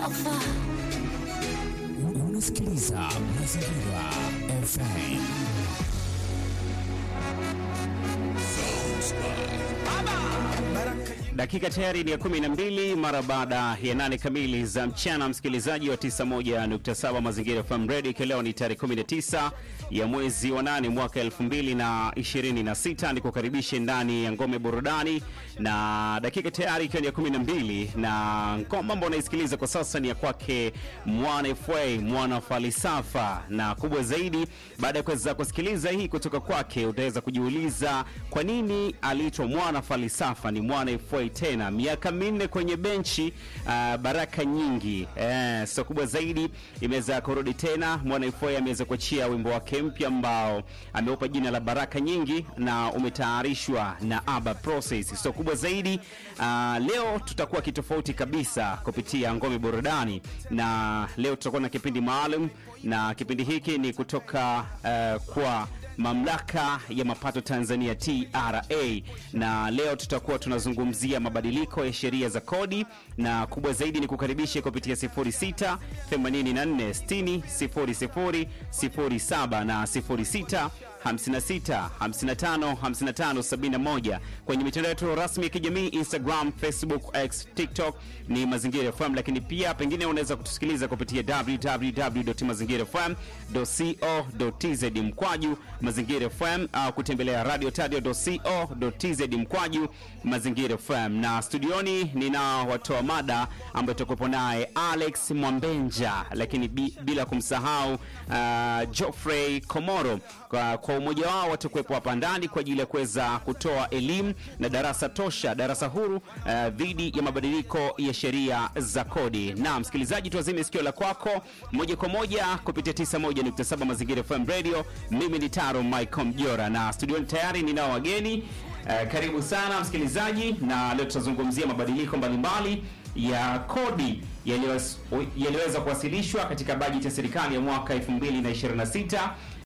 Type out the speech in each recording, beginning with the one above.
falsafa. Unasikiliza Mazingira FM. Dakika tayari ni ya 12 mara baada ya 8 kamili za mchana, msikilizaji wa 91.7 Mazingira FM Radio. Leo ni tarehe 19 ya mwezi wa 8 mwaka 2026. Nikukaribishe ndani ya Ngome Burudani, na dakika tayari ikiwa ni ya 12, na ngoma ambayo unaisikiliza kwa sasa ni ya kwake Mwana FA, Mwana Falsafa. Na kubwa zaidi, baada ya kuweza kusikiliza hii kutoka kwake, utaweza kujiuliza kwa nini aliitwa Mwana Falsafa. Ni Mwana FA tena, miaka 4 kwenye benchi, baraka nyingi. So kubwa zaidi, imeweza kurudi tena. Mwana FA ameweza kuachia wimbo wake mpya ambao ameupa jina la Baraka Nyingi, na umetayarishwa na Aba Process. So kubwa zaidi, leo tutakuwa kitofauti kabisa kupitia Ngome Burudani, na leo tutakuwa na kipindi maalum, na kipindi hiki ni kutoka kwa Mamlaka ya Mapato Tanzania TRA, na leo tutakuwa tunazungumzia mabadiliko ya sheria za kodi, na kubwa zaidi ni kukaribisha kupitia 06 84 60 00 07 na 06 56 55 55 71 kwenye mitandao yetu rasmi ya kijamii Instagram, Facebook, X, TikTok ni Mazingira FM, lakini pia pengine unaweza kutusikiliza kupitia www.mazingirafm.co.tz mkwaju Mazingira FM, au kutembelea radiotadio.co.tz mkwaju Mazingira FM. Na studioni nina watoa mada ambao tutakuwa naye Alex Mwambenja, lakini bila kumsahau Geoffrey Komoro. Kwa umoja wao watakuwepo hapa ndani kwa ajili ya kuweza kutoa elimu na darasa tosha, darasa huru dhidi ya mabadiliko ya sheria za kodi. Na msikilizaji, tuazime sikio la kwako moja kwa moja kupitia 91.7 Mazingira FM Radio. Mimi ni Taro Michael Mjora, na studioni tayari ninao wageni. Karibu sana msikilizaji, na leo tutazungumzia mabadiliko mbalimbali ya kodi yaliyoweza kuwasilishwa katika bajeti ya serikali ya mwaka 2026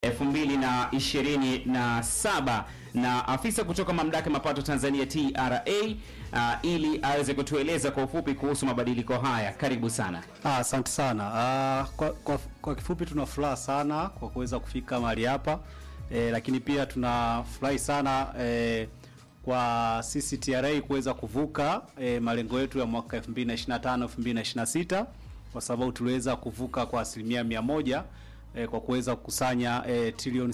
2027, na afisa kutoka Mamlaka ya Mapato Tanzania TRA ili aweze kutueleza kwa ufupi kuhusu mabadiliko haya. Karibu sana. Asante sana. Kwa kifupi, tuna furaha sana kwa kuweza kufika mahali hapa, lakini pia tunafurahi sana kwa sisi TRA kuweza kuvuka malengo yetu ya mwaka 2025 2026, kwa sababu tuliweza kuvuka kwa 100% kwa kuweza kukusanya trilioni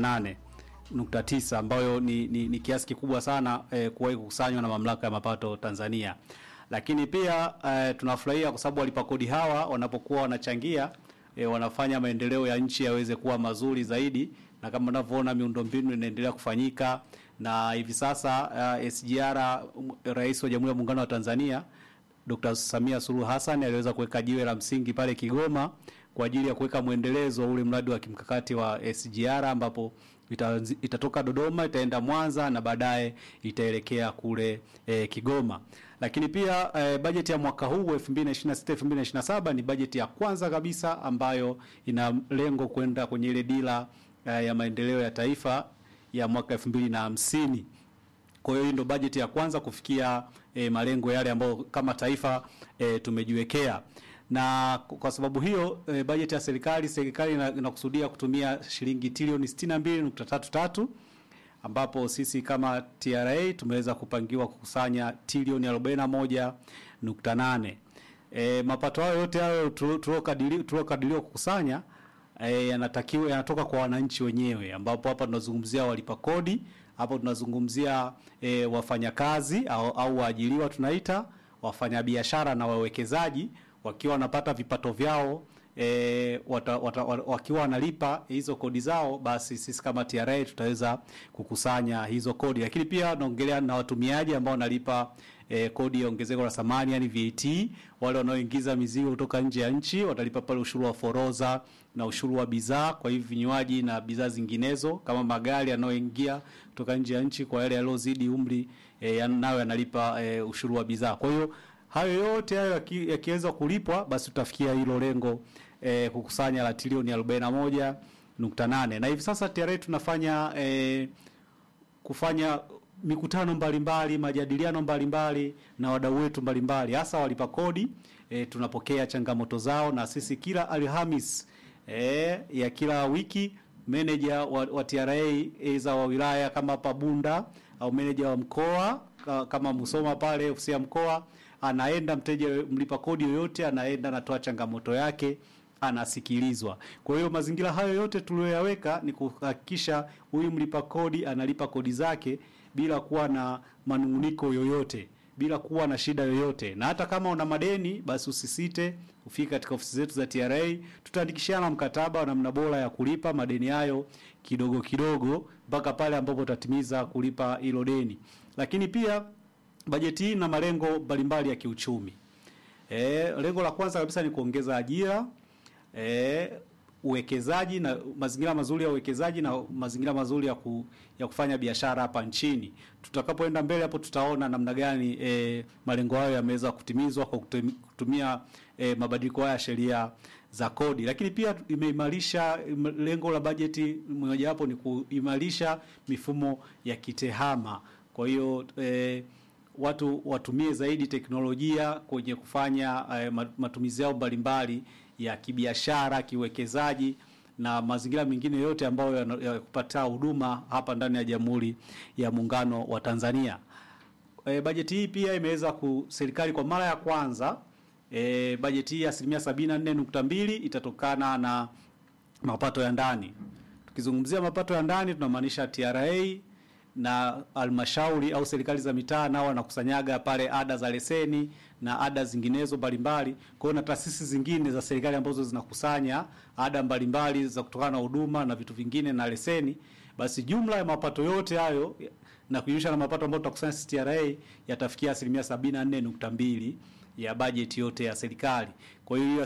38.9 ambayo ni kiasi kikubwa sana kuwahi kukusanywa na Mamlaka ya Mapato Tanzania. Lakini pia tunafurahia kwa sababu walipa kodi hawa wanapokuwa wanachangia wanafanya maendeleo ya nchi yaweze kuwa mazuri zaidi, na kama unavyoona miundombinu inaendelea kufanyika, na hivi sasa SGR, Rais wa Jamhuri ya Muungano wa Tanzania Dr. Samia Suluhu Hassan aliweza kuweka jiwe la msingi pale Kigoma kwa ajili ya kuweka muendelezo wa ule mradi wa kimkakati wa SGR, ambapo itatoka Dodoma itaenda Mwanza na baadaye itaelekea kule Kigoma. Lakini pia bajeti ya mwaka huu 2026-2027 ni bajeti ya kwanza kabisa ambayo ina lengo kwenda kwenye ile dira ya maendeleo ya taifa ya mwaka 2050. Kwa hiyo ndio bajeti ya kwanza kufikia malengo yale ambayo kama taifa tumejiwekea. Na kwa sababu hiyo bajeti ya serikali inakusudia kutumia shilingi trilioni 62.33, ambapo sisi kama TRA tumeweza kupangiwa kukusanya trilioni 41.8. Mapato hayo yote hayo tulokadiriwa kukusanya yanatoka kwa wananchi wenyewe, ambapo hapa tunazungumzia walipa kodi, hapo tunazungumzia wafanyakazi au waajiriwa, tunaita wafanyabiashara na wawekezaji, wakiwa wanapata vipato vyao wakiwa wanalipa hizo kodi zao, basi sisi kama TRA tutaweza kukusanya hizo kodi. Lakini pia naongelea na watumiaji ambao wanalipa kodi ya ongezeko la thamani, yani VAT. Wale wanaoingiza mizigo kutoka nje ya nchi watalipa pale ushuru wa forodha na ushuru wa bidhaa kwa hivi vinywaji na bidhaa zinginezo, kama magari yanayoingia kutoka nje ya nchi kwa yale yalozidi umri, nayo yanalipa ushuru wa bidhaa. Kwa hiyo hayo yote hayo yakiweza kulipwa, basi tutafikia hilo lengo kukusanya la trilioni 41.8. Na hivi sasa TRA tunafanya kufanya mikutano mbalimbali, majadiliano mbalimbali na wadau wetu mbalimbali, hasa walipa kodi tunapokea changamoto zao, na sisi kila Alhamis ya kila wiki manager wa TRA za wa wilaya kama hapa Bunda au manager wa mkoa kama Musoma pale ofisi ya mkoa, anaenda mteja mlipa kodi yoyote, anaenda anatoa changamoto yake, anasikilizwa. Kwa hiyo mazingira hayo yote tuliyoyaweka ni kuhakikisha huyu mlipa kodi analipa kodi zake bila kuwa na manunguniko yoyote, bila kuwa na shida yoyote. Na hata kama una madeni, basi usisite ufike katika ofisi zetu za TRA, tutaandikishana mkataba wa namna bora ya kulipa madeni hayo kidogo kidogo mpaka pale ambapo utatimiza kulipa hilo deni. Lakini pia bajeti hii ina malengo mbalimbali ya kiuchumi. Lengo la kwanza kabisa ni kuongeza ajira, uwekezaji na mazingira mazuri ya uwekezaji na mazingira mazuri ya kufanya biashara hapa nchini. Tutakapoenda mbele hapo tutaona namna gani malengo hayo yameweza kutimizwa kwa kutumia mabadiliko haya ya sheria za kodi. Lakini pia imeimarisha, lengo la bajeti moja hapo ni kuimarisha mifumo ya kitehama. Kwa hiyo watu watumie zaidi teknolojia kwenye kufanya matumizi yao mbalimbali ya kibiashara, kiwekezaji na mazingira mengine yote ambayo ya kupata huduma hapa ndani ya Jamhuri ya Muungano wa Tanzania. Bajeti hii pia imeweza serikali kwa mara ya kwanza bajeti hii ya 74.2 itatokana na mapato ya ndani. Tukizungumzia mapato ya ndani tunamaanisha TRA na halmashauri au serikali za mitaa nao wanakusanyaga pale ada za leseni na ada zinginezo mbalimbali. Kwa hiyo na taasisi zingine za serikali ambazo zinakusanya ada mbalimbali za kutokana na huduma na vitu vingine na leseni, basi jumla ya mapato yote hayo na kujumlisha na mapato ambayo tutakusanya TRA yatafikia 74.2 ya bajeti yote ya serikali. Kwa hiyo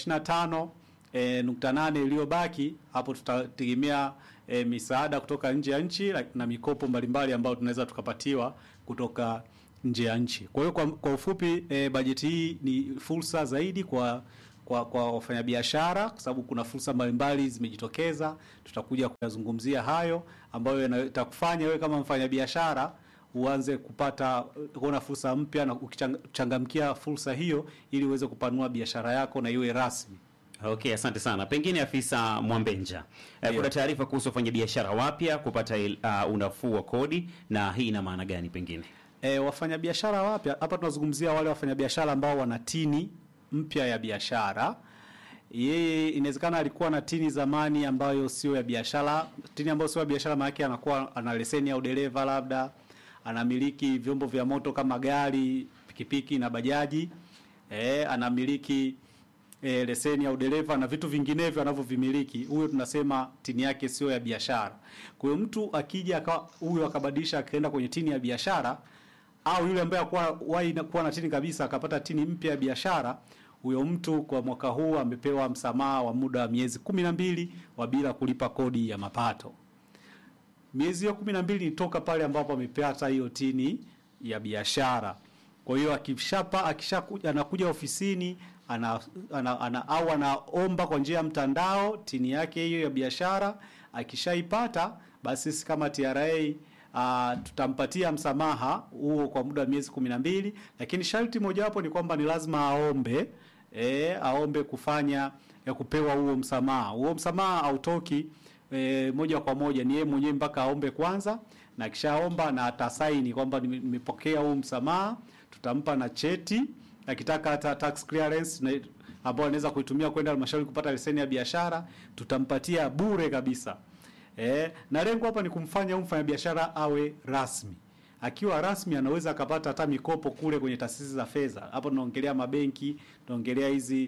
25.8 iliyobaki hapo tutategemea misaada kutoka nje ya nchi na mikopo mbalimbali ambayo tunaweza tukapatiwa kutoka nje ya nchi. Kwa hiyo kwa ufupi bajeti hii ni fursa zaidi kwa wafanyabiashara, kwa sababu kuna fursa mbalimbali zimejitokeza. Tutakuja kuyazungumzia hayo ambayo yatakufanya wewe kama mfanyabiashara uanze kuona fursa mpya na ukichangamkia fursa hiyo ili uweze kupanua biashara yako na iwe rasmi. Okay, asante sana. Pengine afisa Mwambenja, kuna taarifa kuhusu wafanyabiashara wapya kupata unafuu wa kodi, na hii ina maana gani pengine? Wafanyabiashara wapya hapa tunazungumzia wale wafanyabiashara ambao wana tini mpya ya biashara. Yeye inawezekana alikuwa na tini zamani ambayo sio ya biashara. Tini ambayo sio ya biashara maana yake anakuwa ana leseni ya udereva, labda anamiliki vyombo vya moto kama gari, pikipiki na bajaji. Anamiliki leseni ya udereva na vitu vinginevyo anavyovimiliki. Huyo tunasema tini yake sio ya biashara. Kwa hiyo mtu akija huyo akabadilisha akaenda kwenye tini ya biashara, au yule ambaye kuwa na tini kabisa akapata tini mpya ya biashara, huyo mtu kwa mwaka huu amepewa msamaha wa muda wa miezi 12 wa bila kulipa kodi ya mapato. Miezi ya 12 nitoka pale ambapo amepata hiyo tini ya biashara. Kwa hiyo akishakuja anakuja ofisini au anaomba kwa njia ya mtandao tini yake hiyo ya biashara. Akishaipata basi sisi kama TRA tutampatia msamaha huo kwa muda wa miezi 12, lakini sharti mojawapo ni kwamba ni lazima aombe kupewa huo msamaha. Huo msamaha hautoki moja kwa moja, ni yeye mwenyewe mpaka aombe kwanza, na kishaomba na atasaini kwamba nimepokea huo msamaha. Tutampa na cheti, akitaka hata tax clearance ambao anaweza kuitumia kwenda halmashauri kupata leseni ya biashara, tutampatia bure kabisa. Na lengo hapa ni kumfanya mfanyabiashara awe rasmi. Akiwa rasmi anaweza akapata hata mikopo kule kwenye taasisi za fedha. Hapo tunaongelea mabenki, tunaongelea hizi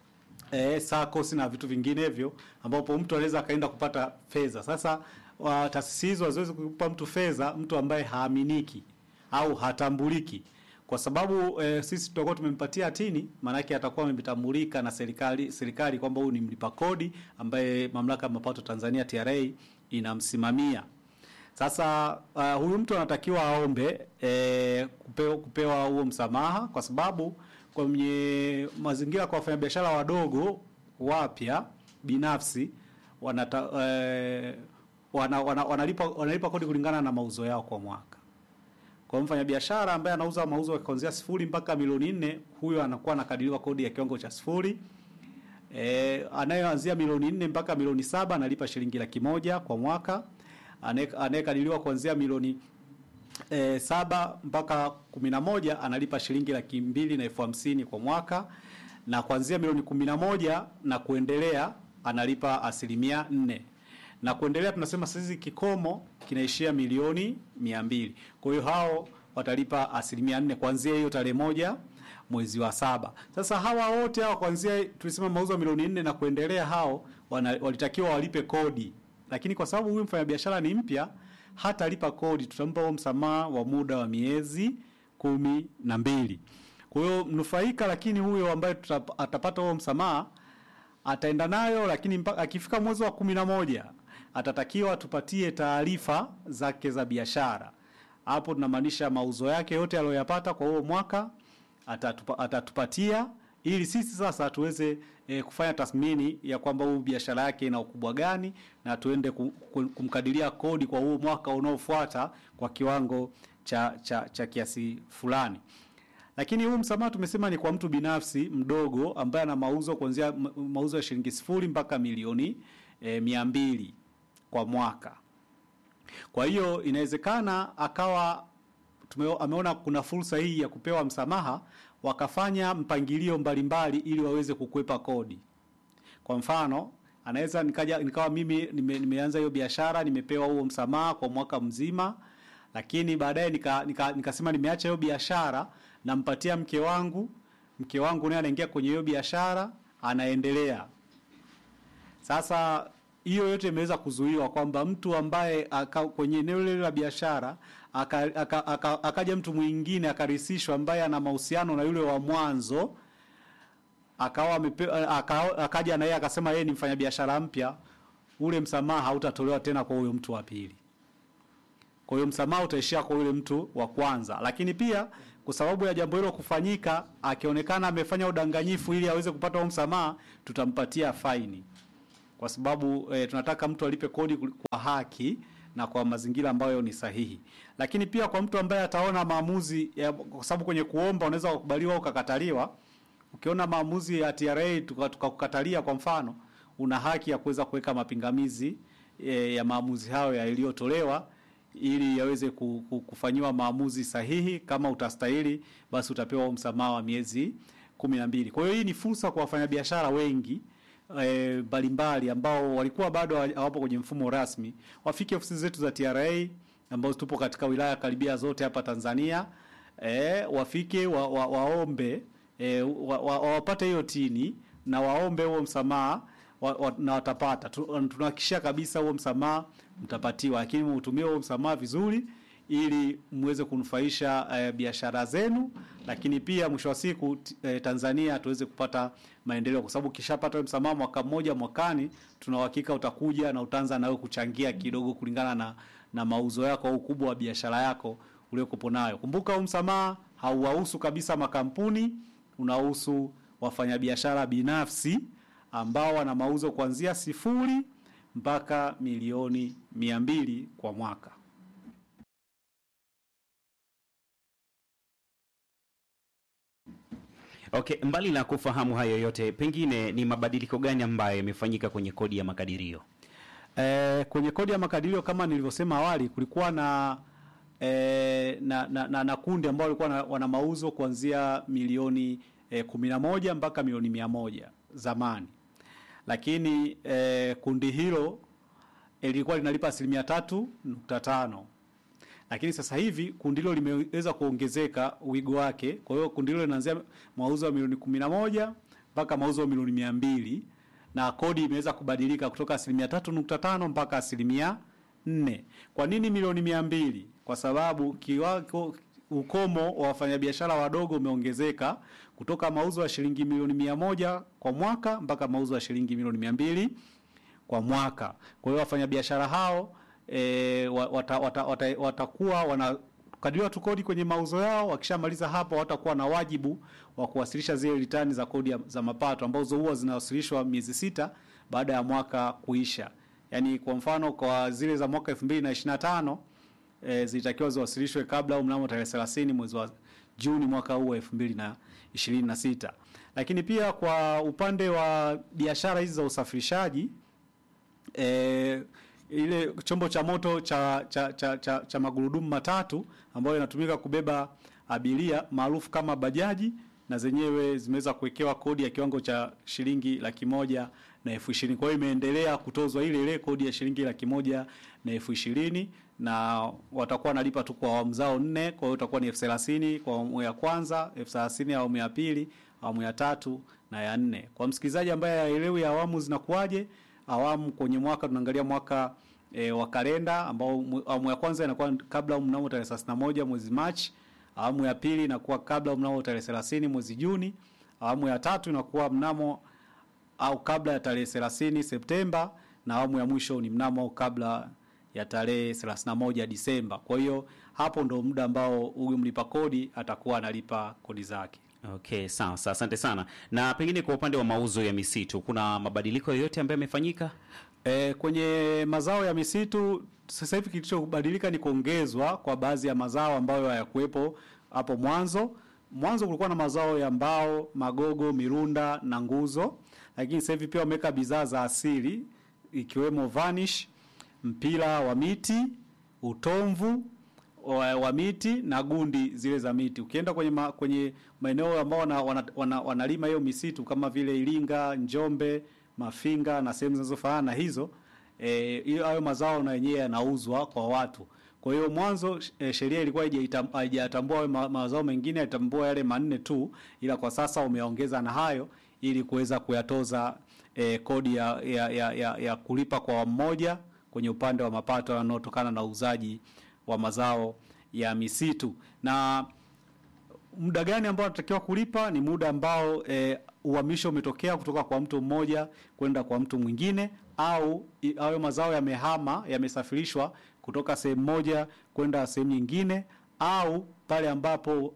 SACCOS na vitu vinginevyo ambapo mtu anaweza akaenda kupata fedha. Sasa taasisi hizo haziwezi kukupa mtu fedha mtu ambaye haaminiki au hatambuliki. Kwa sababu sisi tutakuwa tumempatia tini, maana yake atakuwa ametambulika na serikali kwamba huyu ni mlipa kodi ambaye Mamlaka ya Mapato Tanzania TRA inamsimamia. Sasa huyu mtu anatakiwa aombe kupewa huo msamaha, kwa sababu kwenye mazingira kwa wafanyabiashara wadogo wapya binafsi wanalipa kodi kulingana na mauzo yao kwa mwaka. Kwa mfanyabiashara ambaye anauza mauzo kuanzia 0 mpaka milioni 4, huyo anakuwa anakadiriwa kodi ya kiwango cha 0. Anayeanzia milioni 4 mpaka milioni 7 analipa shilingi 100,000 kwa mwaka. Anayekadiriwa kuanzia milioni 7 mpaka 11 analipa shilingi 250,000 kwa mwaka, na kuanzia milioni 11 na kuendelea analipa 4%. Na kuendelea tunasema sisi kikomo kinaishia milioni 200. Kwa hiyo hao watalipa 4% kuanzia hiyo tarehe 1 mwezi wa 7. Sasa hawa wote hao kuanzia tulisema mauzo milioni 4 na kuendelea, hao walitakiwa walipe kodi. Lakini kwa sababu huyu mfanyabiashara ni mpya, hata lipa kodi, tutampa huo msamaha wa muda wa miezi 12. Kwa hiyo mnufaika, lakini huyo ambaye atapata huo msamaha ataenda nayo, lakini akifika mwezi wa 11 atatakiwa tupatie taarifa zake za biashara. Hapo tunamaanisha mauzo yake yote aliyoyapata kwa huo mwaka atatupatia, ili sisi sasa tuweze kufanya tathmini ya kwamba huyu biashara yake ina ukubwa gani, na tuende kumkadiria kodi kwa huo mwaka unaofuata kwa kiwango cha kiasi fulani. Lakini huu msamaha tumesema ni kwa mtu binafsi mdogo ambaye ana mauzo kuanzia mauzo ya shilingi 0 mpaka milioni 200 kwa mwaka. Kwa hiyo inawezekana akawa ameona kuna fursa hii ya kupewa msamaha, wakafanya mpangilio mbalimbali ili waweze kukwepa kodi. Kwa mfano, anaweza nikawa mimi nimeanza hiyo biashara, nimepewa huo msamaha kwa mwaka mzima, lakini baadaye nikasema nimeacha hiyo biashara, nampatia mke wangu naye anaingia kwenye hiyo biashara, anaendelea. Sasa hiyo yote imeweza kuzuiwa kwamba mtu ambaye kwenye eneo lile la biashara akaja mtu mwingine akarisishwa ambaye ana mahusiano na yule wa mwanzo, akaja na yeye akasema yeye ni mfanyabiashara mpya, ule msamaha hautatolewa tena kwa huyo mtu wa pili. Kwa hiyo msamaha utaishia kwa yule mtu wa kwanza. Lakini pia kwa sababu ya jambo hilo kufanyika, akionekana amefanya udanganyifu ili aweze kupata huo msamaha, tutampatia faini. Kwa sababu tunataka mtu alipe kodi kwa haki na kwa mazingira ambayo ni sahihi. Lakini pia kwa mtu ambaye ataona maamuzi kwa sababu kwenye kuomba unaweza kukubaliwa au kukataliwa. Ukiona maamuzi ya TRA tukakukatalia kwa mfano, una haki ya kuweza kuweka mapingamizi ya maamuzi hayo yaliyotolewa ili yaweze kufanywa maamuzi sahihi. Kama utastahili, basi utapewa msamaha wa miezi 12. Kwa hiyo hii ni fursa kwa wafanyabiashara wengi mbalimbali ambao walikuwa bado hawapo kwenye mfumo rasmi, wafike ofisi zetu za TRA ambazo tupo katika wilaya karibia zote hapa Tanzania. Wafike waombe wapate hiyo tini na waombe huo msamaha na watapata. Tunahakikisha kabisa huo msamaha mtapatiwa, lakini mtumie huo msamaha vizuri ili muweze kunufaisha biashara zenu, lakini pia mwisho wa siku Tanzania tuweze kupata maendeleo, kwa sababu kishapata msamaha mwaka mmoja, mwakani tuna uhakika utakuja na utaanza nawe kuchangia kidogo kulingana na mauzo yako au ukubwa wa biashara yako uliokuwa nayo. Kumbuka huu msamaha hauwahusu kabisa makampuni, unahusu wafanyabiashara binafsi ambao wana mauzo kuanzia 0 mpaka milioni 200 kwa mwaka. Okay, mbali na kufahamu hayo yote, pengine ni mabadiliko gani ambayo yamefanyika kwenye kodi ya makadirio? Kwenye kodi ya makadirio kama nilivyosema awali, kulikuwa na kundi ambao walikuwa wana mauzo kuanzia milioni 11 mpaka milioni 100 zamani. Lakini kundi hilo lilikuwa linalipa 3.5. Lakini sasa hivi kundi hilo limeweza kuongezeka wigo wake. Kwa hiyo kundi hilo linaanzia mauzo ya milioni 11 mpaka mauzo ya milioni 200, na kodi imeweza kubadilika kutoka 3.5 mpaka 4%. Kwa nini milioni 200? Kwa sababu kiwango ukomo wa wafanyabiashara wadogo umeongezeka kutoka mauzo ya shilingi milioni 100 kwa mwaka mpaka mauzo ya shilingi milioni 200 kwa mwaka. Kwa hiyo wafanyabiashara hao watakuwa wanakadiriwa tu kodi kwenye mauzo yao. Wakishamaliza hapo watakuwa na wajibu wa kuwasilisha zile ritani za kodi za mapato ambazo huwa zinawasilishwa miezi 6 baada ya mwaka kuisha. Yaani kwa mfano kwa zile za mwaka 2025 zilitakiwa ziwasilishwe kabla au mnamo tarehe 30 mwezi wa Juni mwaka huu 2026. Lakini pia kwa upande wa biashara hizi za usafirishaji, ile chombo cha moto cha magurudumu matatu ambayo inatumika kubeba abiria maarufu kama bajaji, na zenyewe zimeweza kuwekewa kodi ya kiwango cha shilingi 120,000. Kwa hiyo imeendelea kutozwa ile kodi ya shilingi 120,000 na watakuwa wanalipa tu kwa awamu zao 4. Kwa hiyo itakuwa ni 30,000 kwa awamu ya kwanza, 30,000 awamu ya pili, awamu ya tatu na ya 4. Kwa msikilizaji ambaye haelewi awamu zinakuaje, awamu kwenye mwaka tunaangalia mwaka wa kalenda, ambao awamu ya kwanza inakuwa kabla au mnamo tarehe 31 mwezi Machi, awamu ya pili inakuwa kabla mnamo tarehe 30 mwezi Juni, awamu ya tatu inakuwa mnamo au kabla ya tarehe 30 Septemba, na awamu ya mwisho ni mnamo kabla ya tarehe 31 Disemba. Kwa hiyo hapo ndo muda ambao huyu mlipa kodi atakuwa analipa kodi zake. Okay, sawa. Asante sana. Na pengine kwa upande wa mauzo ya misitu, kuna mabadiliko yoyote ambayo yamefanyika? Kwenye mazao ya misitu sasa hivi kilichobadilika ni kuongezwa kwa baadhi ya mazao ambayo hayakuwepo hapo mwanzo. Mwanzo kulikuwa na mazao ya mbao, magogo, mirunda na nguzo, lakini sasa hivi pia wameweka bidhaa za asili ikiwemo vanish, mpira wa miti, utomvu wa miti na gundi zile za miti. Ukienda kwenye maeneo ambao wanalima hiyo misitu kama vile Iringa, Njombe, Mafinga na sehemu zinazofanana na hizo, hayo mazao na yenyewe yanauzwa kwa watu. Kwa hiyo mwanzo sheria ilikuwa haijatambua mazao mengine, yatambua yale 4 tu, ila kwa sasa umeongeza na hayo ili kuweza kuyatoza kodi ya kulipa kwa mmoja kwenye upande wa mapato yanayotokana na uuzaji wa mazao ya misitu. Na muda gani ambao anatakiwa kulipa? Ni muda ambao uhamisho umetokea kutoka kwa mtu mmoja kwenda kwa mtu mwingine, au hayo mazao yamesafirishwa kutoka sehemu moja kwenda sehemu nyingine, au pale ambapo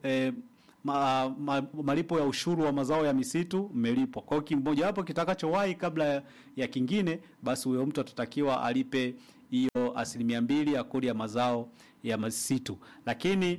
malipo ya ushuru wa mazao ya misitu umelipwa. Kwa hiyo kimoja hapo kitakachowahi kabla ya kingine, basi huyo mtu atatakiwa alipe hiyo 2% ya kodi ya mazao ya misitu. Lakini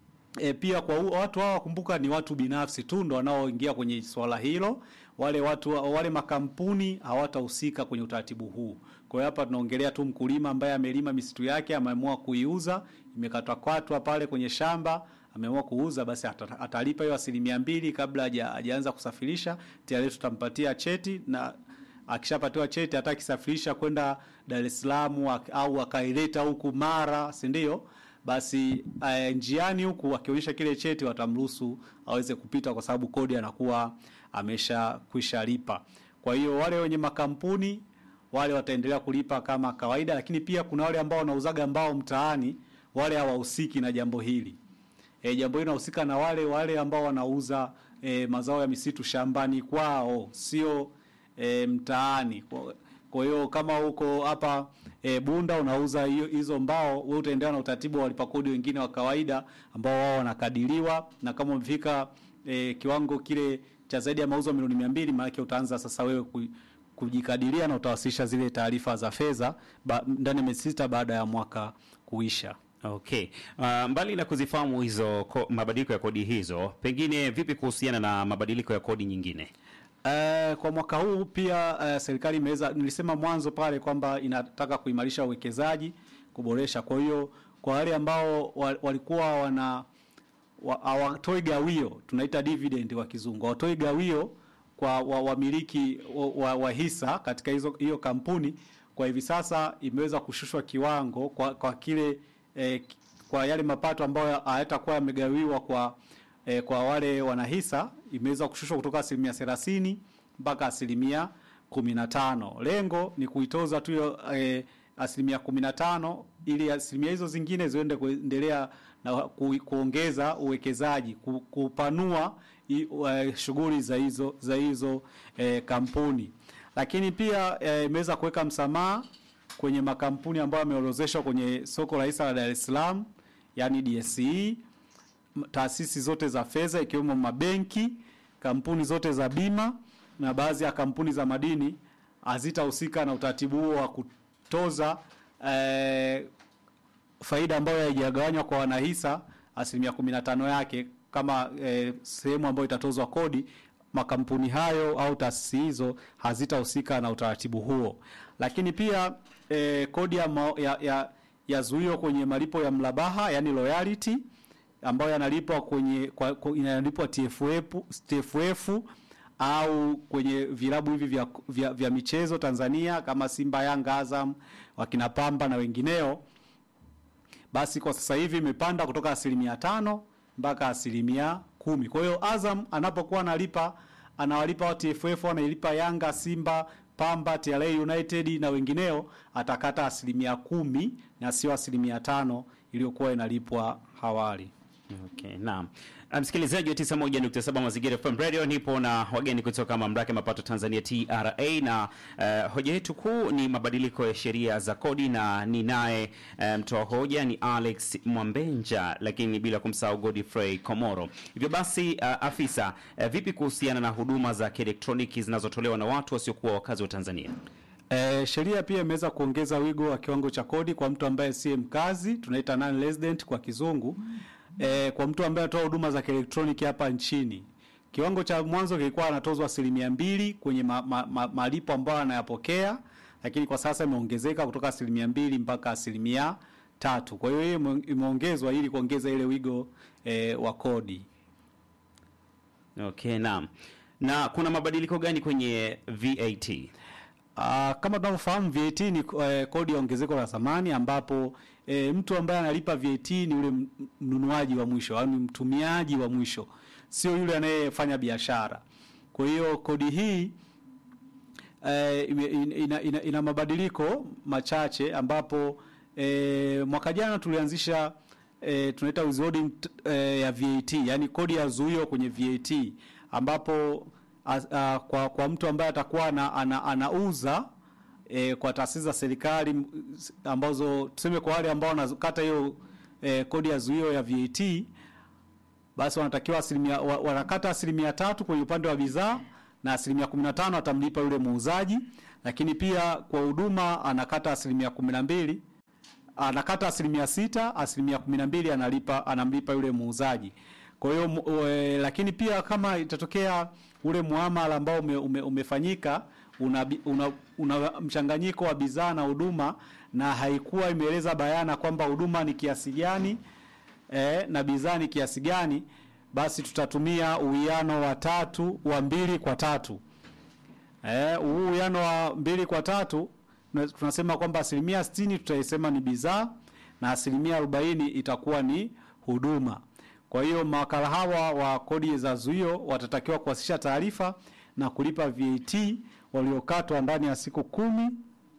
pia kwa watu hao kumbuka ni watu binafsi tu ndo wanaoingia kwenye swala hilo. Wale makampuni hawatahusika kwenye utaratibu huu. Kwa hiyo hapa tunaongelea tu mkulima ambaye amelima misitu yake, ameamua kuiuza, imekatwa pale kwenye shamba, ameamua kuuza, basi atalipa hiyo 2% kabla hajaanza kusafirisha. Tayari tutampatia cheti, na akishapatiwa cheti atakisafirisha kwenda Dar es Salaam au akaileta huku Mara, si ndio? Basi njiani huku akionyesha kile cheti watamruhusu aweze kupita, kwa sababu kodi anakuwa ameshakwisha lipa. Kwa hiyo wale wenye makampuni wale wataendelea kulipa kama kawaida, lakini pia kuna wale ambao wanauzaga mbao mtaani, wale hawahusiki na jambo hili. Jambo hili linahusika na wale ambao wanauza mazao ya misitu shambani kwao, sio mtaani. Kwa hiyo kama uko hapa Bunda unauza hizo mbao, wewe utaendelea na utaratibu wa walipa kodi wengine wa kawaida ambao wao wanakadiriwa, na kama umefika kiwango kile cha zaidi ya mauzo milioni 200, maana yake utaanza sasa wewe kujikadiria na utawasilisha zile taarifa za fedha ndani ya miezi 6 baada ya mwaka kuisha. Okay. Mbali na kuzifahamu hizo mabadiliko ya kodi hizo, pengine vipi kuhusiana na mabadiliko ya kodi nyingine? Kwa mwaka huu pia serikali imeweza, nilisema mwanzo pale kwamba inataka kuimarisha uwekezaji, kuboresha. Kwa hiyo kwa wale ambao walikuwa hawatoi gawio, tunaita dividend kwa kizungu, hawatoi gawio kwa wamiliki wa hisa katika hiyo kampuni, kwa hivi sasa imeweza kushushwa kiwango kwa kile kwa yale mapato ambayo hayatakuwa yamegawiwa kwa wale wanahisa, imeweza kushushwa kutoka 30% mpaka 15%. Lengo ni kuitoza tu 15% ili asilimia hizo zingine ziende kuendelea na kuongeza uwekezaji, kupanua shughuli za hizo kampuni. Lakini pia imeweza kuweka msamaha kwenye makampuni ambayo yameorozeshwa kwenye soko la hisa la Dar es Salaam, yani DSE, taasisi zote za fedha ikiwemo mabenki, kampuni zote za bima na baadhi ya kampuni za madini hazitahusika na utaratibu huo wa kutoza faida ambayo haijagawanywa kwa wanahisa 15% yake kama sehemu ambayo itatozwa kodi, makampuni hayo au taasisi hizo hazitahusika na utaratibu huo. Lakini pia kodi ya zuio kwenye malipo ya mlabaha, yani royalty, ambayo yanalipwa inalipwa TFF au kwenye vilabu hivi vya michezo Tanzania kama Simba, Yanga, Azam, wakina Pamba na wengineo, basi kwa sasa hivi imepanda kutoka 5% mpaka 10%. Kwa hiyo Azam anapokuwa anawalipa wa TFF, analipa Yanga, Simba, Pamba, TRA United na wengineo, atakata 10% na sio 5% iliyokuwa inalipwa awali. Okay, naam. Msikilizaji wa 91.7 Mazingira FM Radio, nipo na wageni kutoka Mamlaka ya Mapato Tanzania TRA, na hoja yetu kuu ni mabadiliko ya sheria za kodi, na ni naye mtoa hoja ni Alex Mwambenja, lakini bila kumsahau Godfrey Komoro. Hivyo basi, afisa, vipi kuhusiana na huduma za kielektroniki zinazotolewa na watu wasiokuwa wakazi wa Tanzania? Sheria pia imeweza kuongeza wigo wa kiwango cha kodi kwa mtu ambaye si mkazi, tunaita non resident kwa kizungu. Kwa mtu ambaye anatoa huduma za kielektroniki hapa nchini, kiwango cha mwanzo kilikuwa anatozwa 2% kwenye malipo ambayo anayapokea, lakini kwa sasa imeongezeka kutoka 2% mpaka 3%. Kwa hiyo hiyo imeongezwa ili kuongeza ile wigo wa kodi. Okay, naam. Na kuna mabadiliko gani kwenye VAT? Kama tunavyofahamu, VAT ni kodi ya ongezeko la thamani, ambapo mtu ambaye analipa VAT ni yule mnunuaji wa mwisho au mtumiaji wa mwisho, sio yule anayefanya biashara. Kwa hiyo kodi hii ina mabadiliko machache, ambapo mwaka jana tulianzisha tunaita withholding ya VAT, yani kodi ya zuio kwenye VAT, ambapo kwa mtu ambaye atakuwa anauza kwa taasisi za serikali ambazo tuseme kwa wale ambao wanakata hiyo kodi ya zuio ya VAT, basi wanatakiwa wanakata 3% kwenye upande wa bidhaa na 15% atamlipa yule muuzaji. Lakini pia kwa huduma anakata 12%, anakata 6%, 12% anamlipa yule muuzaji. Kwa hiyo lakini pia kama itatokea ule muamala ambao umefanyika una mchanganyiko wa bidhaa na huduma, na haikuwa imeeleza bayana kwamba huduma ni kiasi gani na bidhaa ni kiasi gani, basi tutatumia uwiano wa 2:3. Huu uwiano wa 2:3 tunasema kwamba 60% tutaisema ni bidhaa na 40% itakuwa ni huduma. Kwa hiyo mawakala hawa wa kodi za zuio watatakiwa kuwasilisha taarifa na kulipa VAT waliokatwa ndani ya siku 10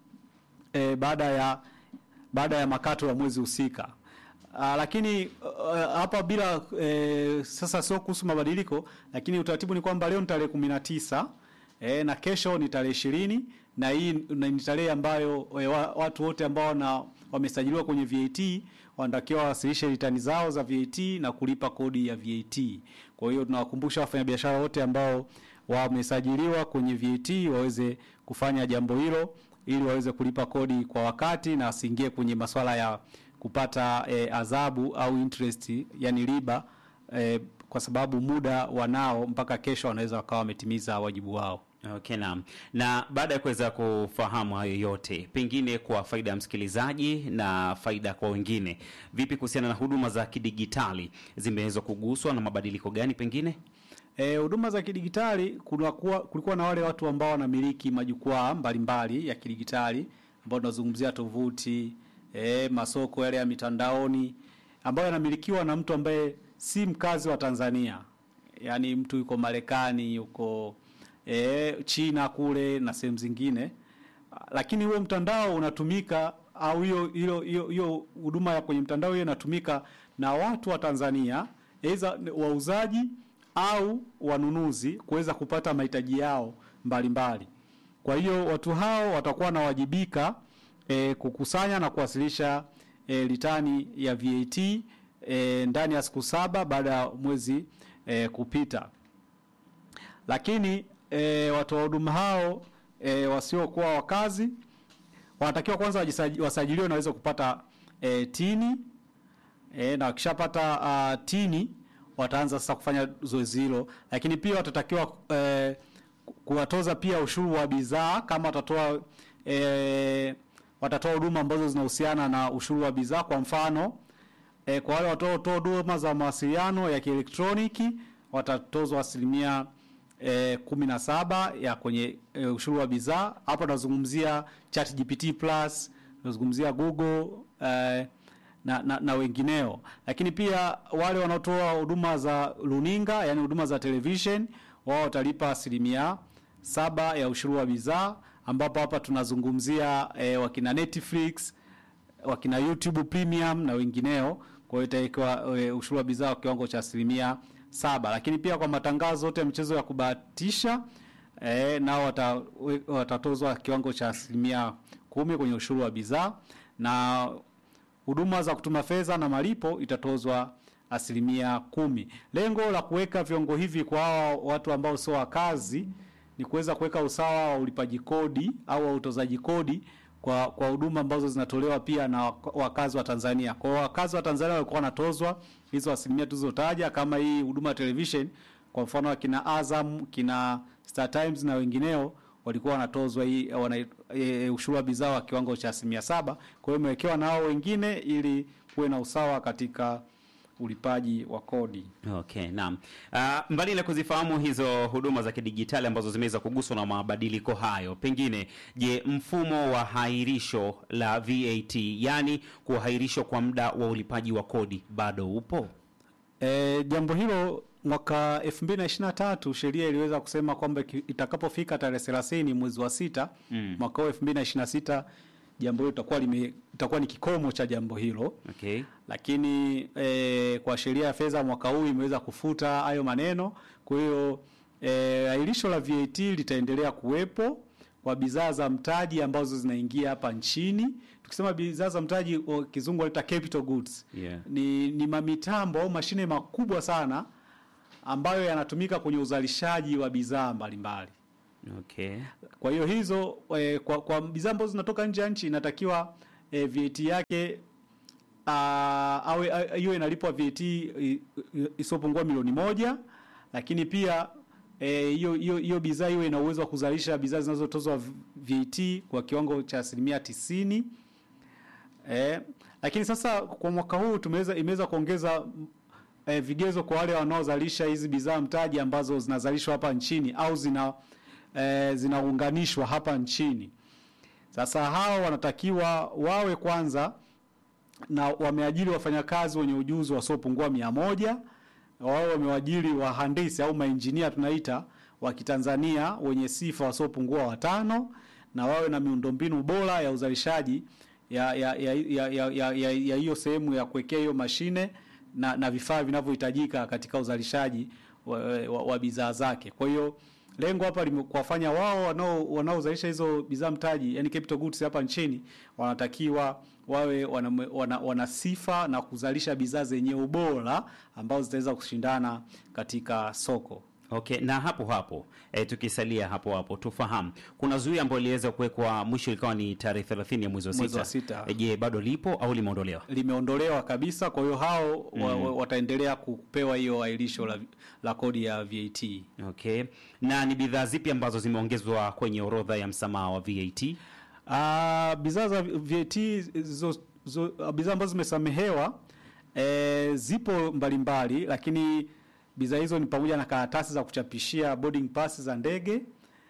baada ya makato ya mwezi husika. Lakini hapa bila sasa sio kuhusu mabadiliko, lakini utaratibu ni kwamba leo ni tarehe 19 na kesho ni tarehe 20, na hii ni tarehe ambayo watu wote ambao wamesajiliwa kwenye VAT wanatakiwa wasilishe ritani zao za VAT na kulipa kodi ya VAT. Kwa hiyo tunawakumbusha wafanyabiashara wote ambao wamesajiliwa kwenye VAT waweze kufanya jambo hilo ili waweze kulipa kodi kwa wakati na asiingie kwenye masuala ya kupata adhabu au interest, yani riba, kwa sababu muda wanao mpaka kesho wanaweza wakawa wametimiza wajibu wao. Okay, naam. Na baada ya kuweza kufahamu hayo yote, pengine kwa faida ya msikilizaji na faida kwa wengine, vipi kuhusiana na huduma za kidigitali, zimeweza kuguswa na mabadiliko gani pengine? Huduma za kidigitali kulikuwa na wale watu ambao wanamiliki majukwaa mbalimbali ya kidigitali, ambao tunazungumzia tovuti, masoko yale ya mitandaoni, ambayo yanamilikiwa na mtu ambaye si mkazi wa Tanzania. Yaani mtu yuko Marekani, yuko China kule na sehemu zingine, lakini huo mtandao unatumika, au hiyo huduma ya kwenye mtandao hiyo inatumika na watu wa Tanzania, aidha wauzaji au wanunuzi, kuweza kupata mahitaji yao mbalimbali. Kwa hiyo watu hao watakuwa na wajibika kukusanya na kuwasilisha ritani ya VAT ndani ya siku 7 baada ya mwezi kupita. Lakini watu wa huduma hao wasiokuwa wakazi wanatakiwa kwanza wasajiliwe na waweze kupata tini na wakishapata tini wataanza sasa kufanya zoezi hilo, lakini pia watatakiwa kuwatoza pia ushuru wa bidhaa kama watatoa huduma ambazo zinahusiana na ushuru wa bidhaa. Kwa mfano kwa wale watoa huduma za mawasiliano ya kielektroniki watatozwa 17% ya kwenye ushuru wa bidhaa. Hapa tunazungumzia ChatGPT Plus, tunazungumzia Google na wengineo. Lakini pia wale wanaotoa huduma za runinga, yani huduma za television, wao watalipa 7% ya ushuru wa bidhaa, ambapo hapa tunazungumzia wakina Netflix, wakina YouTube Premium na wengineo. Kwa hiyo itaikuwa ushuru wa bidhaa kwa kiwango cha 7%. Lakini pia kwa matangazo yote ya mchezo ya kubahatisha nao watatozwa kiwango cha 10% kwenye ushuru wa bidhaa, na huduma za kutuma fedha na malipo itatozwa 10%. Lengo la kuweka viwango hivi kwa watu ambao sio wakazi ni kuweza kuweka usawa wa ulipaji kodi au utozaji kodi kwa huduma ambazo zinatolewa pia na wakazi wa Tanzania. Kwa wakazi wa Tanzania walikuwa wanatozwa hizo 10% tulizotaja, kama hii huduma ya television, kwa mfano kina Azam, kina Star Times na wengineo walikuwa wanatozwa hii ushuru wa bidhaa wa kiwango cha 7%. Kwa hiyo imewekewa nao wengine ili kuwe na usawa katika ulipaji wa kodi. Okay, naam. Mbali na kuzifahamu hizo huduma za kidijitali ambazo zimeweza kuguswa na mabadiliko hayo, pengine je, mfumo wa hairisho la VAT, yani kuhairishwa kwa muda wa ulipaji wa kodi bado upo? Jambo hilo mwaka 2023 sheria iliweza kusema kwamba itakapofika tarehe 30 mwezi wa 6 mwaka 2026 jambo hilo itakuwa ni kikomo cha jambo hilo. Okay. Lakini kwa sheria ya fedha mwaka huu imeweza kufuta hayo maneno. Kwa hiyo hairisho la VAT litaendelea kuwepo kwa bidhaa za mtaji ambazo zinaingia hapa nchini. Tukisema bidhaa za mtaji, kizungu wanaita capital goods. Yeah. Ni mamitambo au mashine makubwa sana ambayo yanatumika kwenye uzalishaji wa bidhaa mbalimbali. Okay. Kwa hiyo hizo kwa bidhaa ambazo zinatoka nje ya nchi inatakiwa VAT yake hiyo inalipwa VAT isiyopungua milioni 1, lakini pia hiyo bidhaa hiyo ina uwezo wa kuzalisha bidhaa zinazotozwa VAT kwa kiwango cha 90%. Lakini sasa kwa mwaka huu imeweza kuongeza vigezo kwa wale wanaozalisha hizi bidhaa mtaji ambazo zinazalishwa hapa nchini au zinaunganishwa hapa nchini. Sasa hao wanatakiwa wawe kwanza na wameajiri wafanyakazi wenye ujuzi wasiopungua 100, wao wamewaajiri wahandisi au mainjinia tunaita wa Kitanzania wenye sifa wasiopungua 5, na wawe na miundombinu bora ya uzalishaji ya hiyo sehemu ya kuwekea hiyo mashine na vifaa vinavyohitajika katika uzalishaji wa bidhaa zake. Kwa hiyo lengo hapa ni kuwafanya wao wanaozalisha hizo bidhaa mtaji, yani capital goods hapa nchini, wanatakiwa wawe wana sifa na kuzalisha bidhaa zenye ubora ambazo zitaweza kushindana katika soko. Okay, na hapo tukisalia hapo tufahamu kuna zuio ambalo liweza kuwekwa mwisho ikawa ni tarehe 30 ya mwezi wa 6. Je, bado lipo au limeondolewa? Limeondolewa kabisa. Kwa hiyo hao wataendelea kupewa hiyo ailisho la kodi ya VAT. Okay. Na ni bidhaa zipi ambazo zimeongezwa kwenye orodha ya msamaha wa VAT? Bidhaa za VAT bidhaa ambazo zimesamehewa zipo mbalimbali, lakini bidhaa hizo ni pamoja na karatasi za kuchapishia boarding pass za ndege.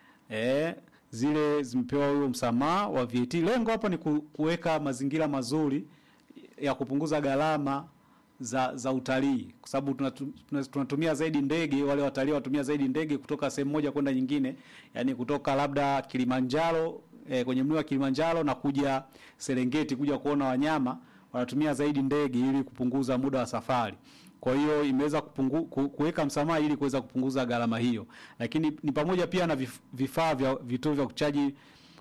Zile zimepewa huo msamaha wa VAT. Lengo hapa ni kuweka mazingira mazuri ya kupunguza gharama za utalii, kwa sababu tunatumia zaidi ndege, wale watalii watumia zaidi ndege kutoka sehemu moja kwenda nyingine, yani kutoka labda Kilimanjaro, kwenye mlima wa Kilimanjaro na kuja Serengeti kuja kuona wanyama, wanatumia zaidi ndege ili kupunguza muda wa safari. Kwa hiyo imeweza kuweka msamaha ili kuweza kupunguza gharama hiyo. Lakini ni pamoja pia na vifaa vya vituo vya kuchaji,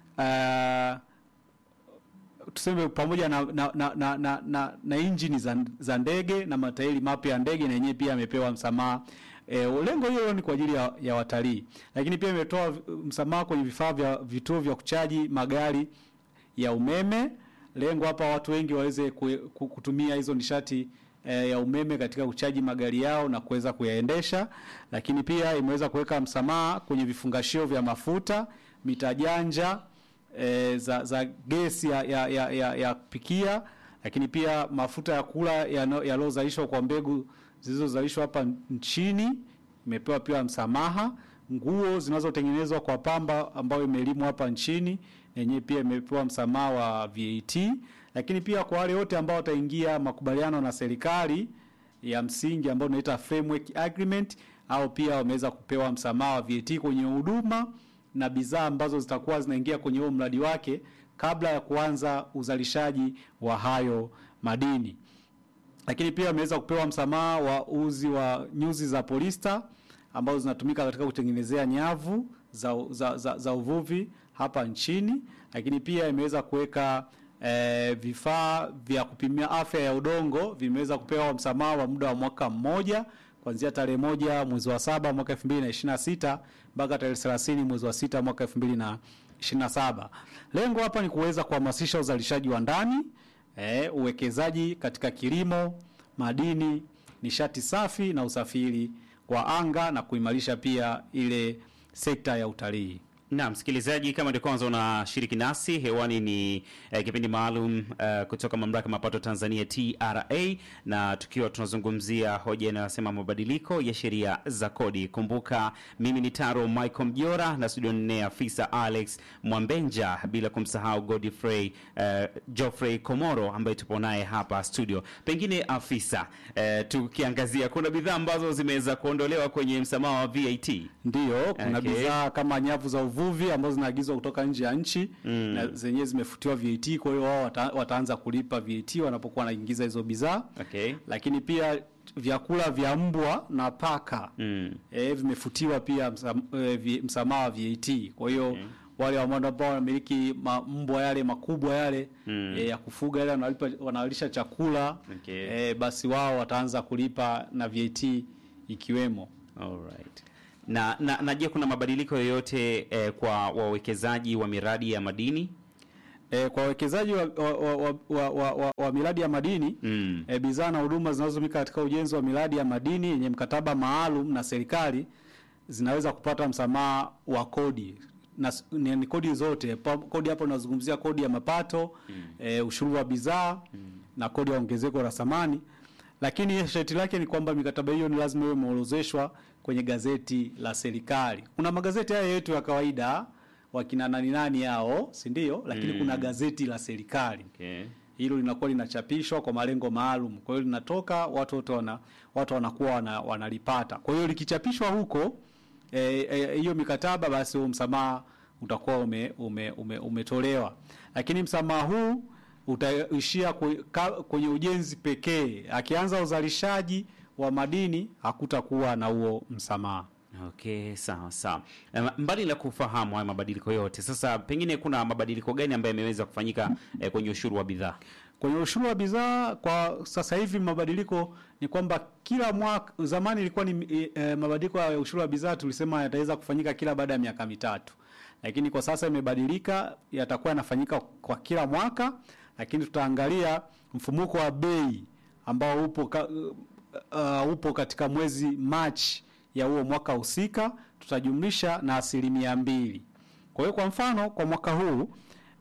tuseme pamoja na injini za ndege na matairi mapya ya ndege, na yenyewe pia amepewa msamaha. Lengo hilo ni kwa ajili ya watalii. Lakini pia imetoa msamaha kwenye vifaa vya vituo vya kuchaji magari ya umeme lengo hapa watu wengi waweze kutumia hizo nishati ya umeme katika kuchaji magari yao na kuweza kuyaendesha. Lakini pia imeweza kuweka msamaha kwenye vifungashio vya mafuta, mita janja za gesi ya kupikia, lakini pia mafuta ya kula yaliyozalishwa kwa mbegu zilizozalishwa hapa nchini imepewa pia msamaha. Nguo zinazotengenezwa kwa pamba ambayo imelimwa hapa nchini yenyewe pia imepewa msamaha wa VAT. Lakini pia kwa wale wote ambao wataingia makubaliano na serikali ya msingi ambao tunaita framework agreement, au pia wameweza kupewa msamaha wa VAT kwenye huduma na bidhaa ambazo zitakuwa zinaingia kwenye huo mradi wake kabla ya kuanza uzalishaji wa hayo madini. Lakini pia wameweza kupewa msamaha wa uzi wa nyuzi za polyester ambazo zinatumika katika kutengenezea nyavu za uvuvi hapa nchini. Lakini pia imeweza kuweka vifaa vya kupimia afya ya udongo vimeweza kupewa msamaha wa muda wa mwaka mmoja kuanzia tarehe 1 mwezi wa 7 mwaka 2026 mpaka tarehe 30 mwezi wa 6 mwaka 2027. Lengo hapa ni kuweza kuhamasisha uzalishaji wa ndani, uwekezaji katika kilimo, madini, nishati safi na usafiri kwa anga na kuimarisha pia ile sekta ya utalii. Na msikilizaji, kama ndio kwanza unashiriki nasi hewani, ni kipindi maalum kutoka Mamlaka ya Mapato Tanzania TRA, na tukiwa tunazungumzia hoja inayosema mabadiliko ya sheria za kodi. Kumbuka mimi ni Taro Michael Mjora na studio ni afisa Alex Mwambenja, bila kumsahau Godfrey Geoffrey Komoro ambaye tupo naye hapa studio. Pengine afisa, tukiangazia kuna bidhaa ambazo zimeweza kuondolewa kwenye msamaha wa VAT. Ndio, kuna bidhaa kama nyavu za uvuvi ambazo zinaagizwa kutoka nje ya nchi na zenyewe zimefutiwa VAT, kwa hiyo wao wataanza kulipa VAT wanapokuwa wanaingiza hizo bidhaa. Lakini pia vyakula vya mbwa na paka vimefutiwa pia msamaha wa VAT. Kwa hiyo wale ambao wanamiliki mbwa yale makubwa yale ya kufuga yale wanalisha chakula, basi wao wataanza kulipa na VAT ikiwemo. Alright. Na je, kuna mabadiliko yoyote kwa wawekezaji wa miradi ya madini? Kwa wawekezaji wa miradi ya madini, bidhaa na huduma zinazotumika katika ujenzi wa miradi ya madini yenye mkataba maalum na serikali zinaweza kupata msamaha wa kodi. Na ni kodi zote. Kodi hapo tunazungumzia kodi ya mapato, ushuru wa bidhaa na kodi ya ongezeko la thamani. Lakini sharti lake ni kwamba mikataba hiyo ni lazima iwe imeorodheshwa kwenye gazeti la serikali. Kuna magazeti haya yetu ya kawaida wakina nani yao, si ndio? Lakini kuna gazeti la serikali. Hilo linakuwa linachapishwa kwa malengo maalum. Kwa hiyo linatoka watu wanakuwa wanalipata. Kwa hiyo likichapishwa huko hiyo mikataba, basi huo msamaha utakuwa umetolewa. Lakini msamaha huu utaishia kwenye ujenzi pekee. Akianza uzalishaji wa madini hakutakuwa na huo msamaha. Sawa. Mbali na kufahamu haya mabadiliko yote, sasa pengine kuna mabadiliko gani ambayo yameweza kufanyika kwenye ushuru wa bidhaa? Kwenye ushuru wa bidhaa kwa sasa hivi mabadiliko ni kwamba kila mwaka, zamani ilikuwa ni mabadiliko ya ushuru wa bidhaa tulisema yataweza kufanyika kila baada ya miaka mitatu. Lakini kwa sasa imebadilika, yatakuwa yanafanyika kwa kila mwaka. Lakini tutaangalia mfumuko wa bei ambao upo katika mwezi Machi ya huo mwaka husika, tutajumlisha na 2%. Kwa hiyo kwa mfano kwa mwaka huu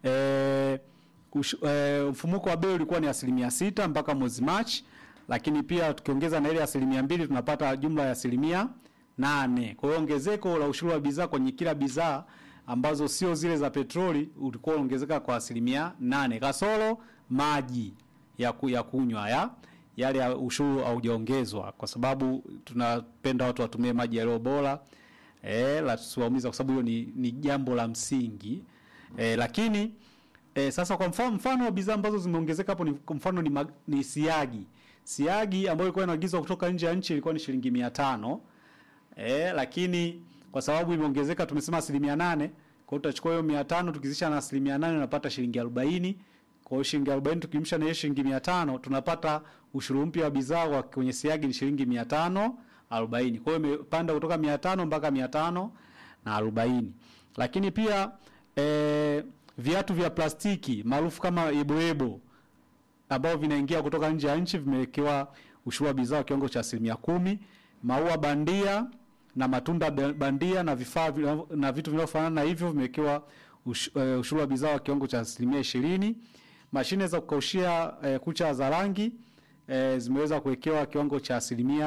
mfumuko wa bei ulikuwa ni 6% mpaka mwezi Machi, lakini pia tukiongeza na ile 2% tunapata jumla ya 8%. Kwa hiyo ongezeko la ushuru wa bidhaa kwenye kila bidhaa ambazo sio zile za petroli ulikuwa ongezeka kwa 8%, kasoro maji ya kunywa yale ya ushuru haujaongezwa, kwa sababu tunapenda watu watumie maji yaliyo bora, la tusiwaumiza, kwa sababu hiyo ni jambo la msingi. Lakini sasa kwa mfano wa bidhaa ambazo zimeongezeka hapo, kwa mfano ni siagi ambayo ilikuwa inaagizwa kutoka nje ya nchi ilikuwa ni shilingi 500, lakini kwa sababu imeongezeka tumesema 8%, kwa hiyo tutachukua hiyo 500 tukizisha na 8% tunapata shilingi 40. Kwa hiyo shilingi 40 tukimsha na hiyo shilingi 500 tunapata ushuru mpya wa bidhaa kwenye siagi ni shilingi 540. Kwa hiyo imepanda kutoka 500 mpaka 540. Lakini pia Viatu vya plastiki maarufu kama eboebo ambao vinaingia kutoka nje ya nchi vimewekewa ushuru wa bidhaa kiwango cha 10%. Maua bandia na matunda bandia na vifaa na vitu vinavyofanana na hivyo vimewekewa ushuru wa bidhaa wa kiwango cha 20%. Mashine za kukaushia kucha za rangi zimeweza kuwekewa kiwango cha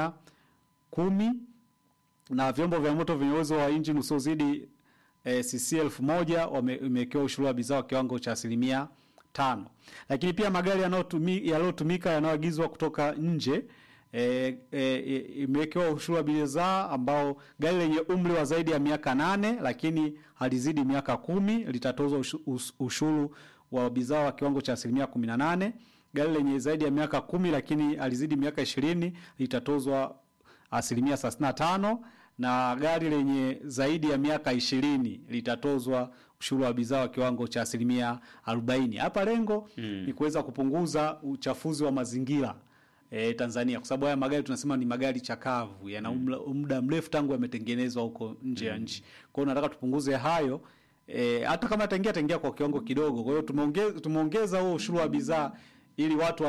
10%, na vyombo vya moto vyenye uwezo wa injini usiozidi cc 1000 wamewekewa ushuru wa bidhaa wa kiwango cha 5%. Lakini pia magari yanayotumika yanayoagizwa kutoka nje imewekewa ushuru wa bidhaa ambao gari lenye umri wa zaidi ya miaka 8 lakini halizidi miaka 10 litatozwa ushuru wa bidhaa wa kiwango cha 18%. Gari lenye zaidi ya miaka 10 lakini halizidi miaka 20 litatozwa 35%, na gari lenye zaidi ya miaka 20 litatozwa ushuru wa bidhaa wa kiwango cha 40%. Hapa lengo ni kuweza kupunguza uchafuzi wa mazingira Tanzania, kwa sababu haya magari tunasema ni magari chakavu, yana muda mrefu tangu yametengenezwa huko nje ya nchi. Kwa hiyo nataka tupunguze hayo, hata kama taingia kwa kiwango kidogo. Kwa hiyo tumeongeza huo ushuru wa bidhaa ili watu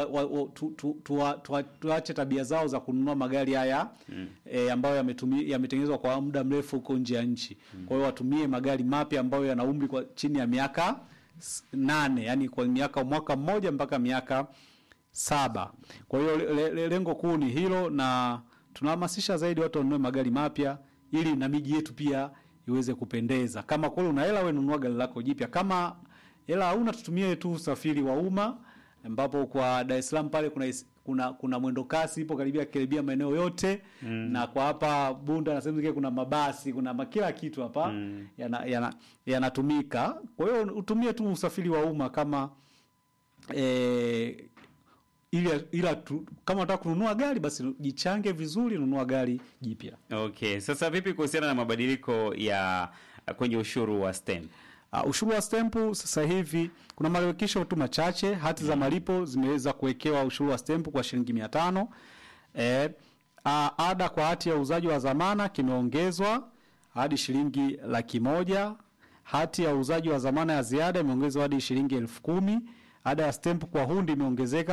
tuache tabia zao za kununua magari haya ambayo yametengenezwa kwa muda mrefu huko nje ya nchi. Kwa hiyo watumie magari mapya ambayo yana umri kwa chini ya miaka 8, yani kwa mwaka mmoja mpaka miaka 7. Kwa hiyo lengo kuu ni hilo, na tunahamasisha zaidi watu wanunue magari mapya ili na miji yetu pia iweze kupendeza. Kama kweli una hela, wewe nunua gari lako jipya. Kama hela hauna, tutumie tu usafiri wa umma, ambapo kwa Dar es Salaam pale kuna mwendo kasi ipo karibia maeneo yote, na kwa hapa Bunda na sehemu zingine kuna mabasi, kuna kila kitu hapa yanatumika. Kwa hiyo utumie tu usafiri wa umma kama kama unataka kununua gari basi jichange vizuri, nunua gari jipya. Okay, sasa vipi kuhusiana na mabadiliko ya kwenye ushuru wa stamp? Ushuru wa stamp sasa hivi kuna marekebisho tu machache. Hati za malipo zimeweza kuwekewa ushuru wa stamp kwa shilingi 500. Ada kwa hati ya uuzaji wa zamana kimeongezwa hadi shilingi 100,000. Hati ya uuzaji wa zamana ya ziada imeongezwa hadi shilingi 10,000. Ada ya stamp kwa hundi imeongezeka